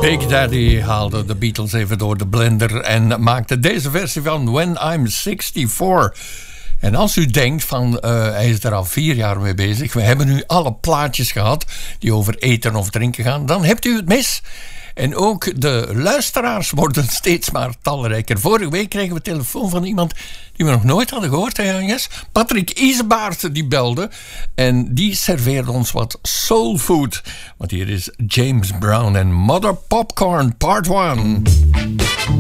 Big Daddy haalde de Beatles even door de blender en maakte deze versie van When I'm 64. En als u denkt van hij is er al 4 jaar mee bezig, we hebben nu alle plaatjes gehad die over eten of drinken gaan, dan hebt u het mis. En ook de luisteraars worden steeds maar talrijker. Vorige week kregen we telefoon van iemand die we nog nooit hadden gehoord. Yes? Patrick Isebaert die belde. En die serveerde ons wat soul food. Want hier is James Brown en Mother Popcorn Part 1.